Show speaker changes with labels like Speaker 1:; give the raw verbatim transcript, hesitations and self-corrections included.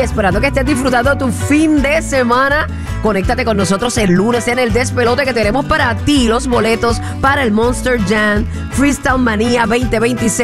Speaker 1: esperando que estés disfrutando tu fin de semana. Conéctate con nosotros el lunes en el despelote que tenemos para ti los boletos para el Monster Jam Freestyle Manía veinte veintiséis.